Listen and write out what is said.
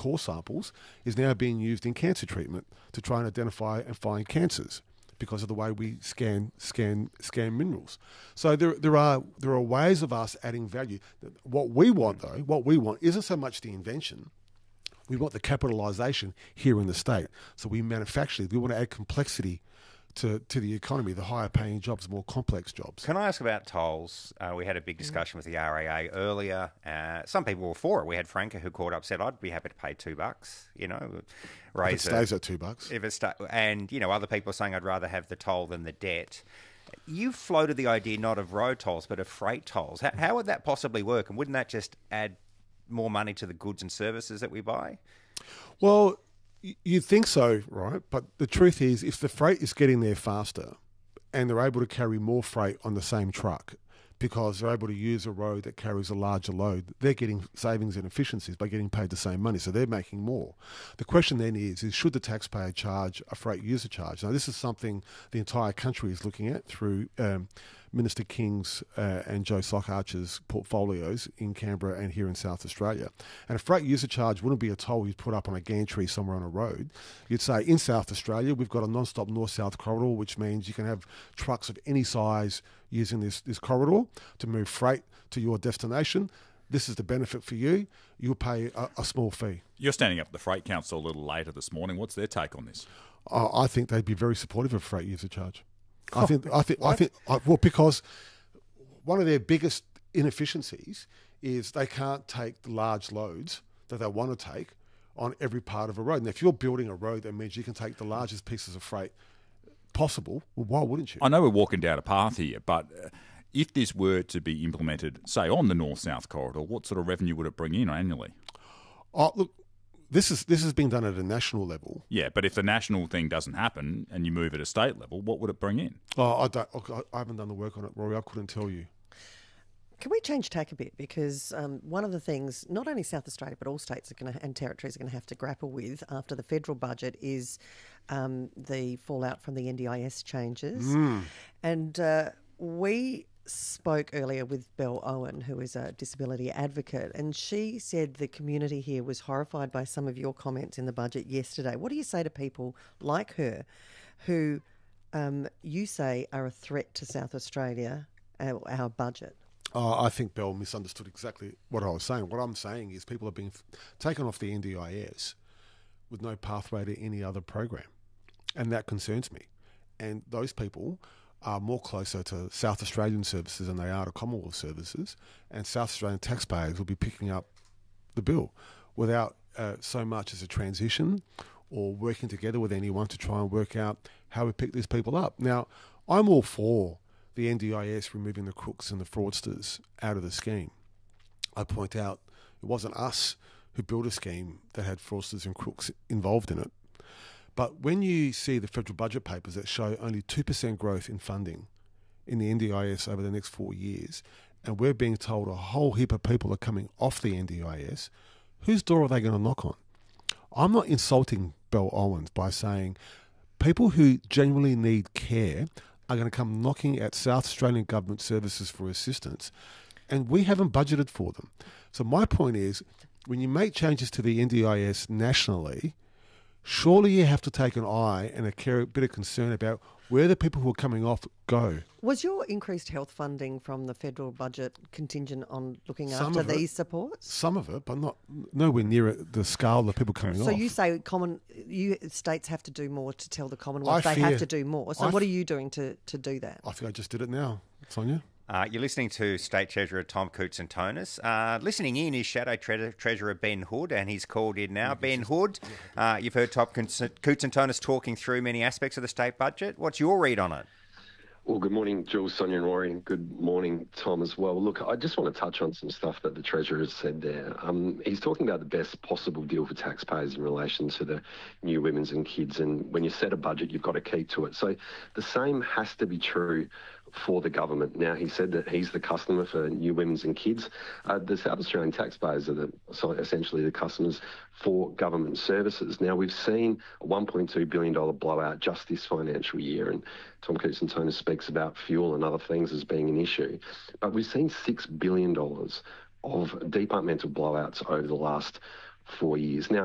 core samples is now being used in cancer treatment to try and identify and find cancers because of the way we scan minerals. So there are ways of us adding value. What we want isn't so much the invention. We want the capitalisation here in the state. So we manufacture. We want to add complexity to the economy, the higher paying jobs, more complex jobs. Can I ask about tolls? We had a big discussion with the RAA earlier. Some people were for it. We had Franca who called up, said, I'd be happy to pay $2, If it stays at $2. If it and, other people are saying I'd rather have the toll than the debt. You floated the idea not of road tolls, but of freight tolls. How would that possibly work? And wouldn't that just add more money to the goods and services that we buy? Well, you'd think so, right? But the truth is, if the freight is getting there faster and they're able to carry more freight on the same truck because they're able to use a road that carries a larger load, they're getting savings and efficiencies by getting paid the same money, so they're making more. The question then is should the taxpayer charge a freight user charge? Now, this is something the entire country is looking at through Minister King's and Joe Sockarcher's portfolios in Canberra and here in South Australia. And a freight user charge wouldn't be a toll you'd put up on a gantry somewhere on a road. You'd say, in South Australia, we've got a non-stop north-south corridor, which means you can have trucks of any size using this corridor to move freight to your destination. This is the benefit for you. You'll pay a small fee. You're standing up at the Freight Council a little later this morning. What's their take on this? I think they'd be very supportive of freight user charge. Because one of their biggest inefficiencies is they can't take the large loads that they want to take on every part of a road. And if you're building a road, that means you can take the largest pieces of freight possible. Well, why wouldn't you? I know we're walking down a path here, but if this were to be implemented, say, on the north-south corridor, what sort of revenue would it bring in annually? Oh, look, this is being done at a national level. Yeah, but if the national thing doesn't happen and you move at a state level, what would it bring in? I haven't done the work on it, Rory. I couldn't tell you. Can we change tack a bit? Because one of the things, not only South Australia, but all states and territories are going to have to grapple with after the federal budget is the fallout from the NDIS changes. And we spoke earlier with Belle Owen, who is a disability advocate, and she said the community here was horrified by some of your comments in the budget yesterday. What do you say to people like her who you say are a threat to South Australia, our budget? I think Belle misunderstood exactly what I was saying. What I'm saying is people are being taken off the NDIS with no pathway to any other program, and that concerns me. And those people are more closer to South Australian services than they are to Commonwealth services, and South Australian taxpayers will be picking up the bill without so much as a transition or working together with anyone to try and work out how we pick these people up. Now, I'm all for the NDIS removing the crooks and the fraudsters out of the scheme. I point out it wasn't us who built a scheme that had fraudsters and crooks involved in it. But when you see the federal budget papers that show only 2% growth in funding in the NDIS over the next 4 years, and we're being told a whole heap of people are coming off the NDIS, whose door are they going to knock on? I'm not insulting Belle Owens by saying people who genuinely need care are going to come knocking at South Australian government services for assistance, and we haven't budgeted for them. So my point is, when you make changes to the NDIS nationally, surely you have to take an eye and a bit of concern about where the people who are coming off go. Was your increased health funding from the federal budget contingent on looking Some after of it. these supports? Some of it, but nowhere near the scale of people coming off. So you say states have to do more to tell the Commonwealth I they have fear- to do more. So what are you doing to do that? I think I just did it now, Sonia. You're listening to State Treasurer Tom Koutsantonis. Listening in is Shadow Treasurer Ben Hood, and he's called in now. Ben Hood, you've heard Tom Koutsantonis talking through many aspects of the state budget. What's your read on it? Well, good morning, Jules, Sonia and Rory, and good morning, Tom, as well. Look, I just want to touch on some stuff that the Treasurer has said there. He's talking about the best possible deal for taxpayers in relation to the new women's and kids, and when you set a budget, you've got to keep to it. So the same has to be true for the government. Now, he said that he's the customer for new women's and kids. The South Australian taxpayers are essentially the customers for government services. Now, we've seen a $1.2 billion blowout just this financial year, and Tom Koutsantonis speaks about fuel and other things as being an issue. But we've seen $6 billion of departmental blowouts over the last 4 years. Now,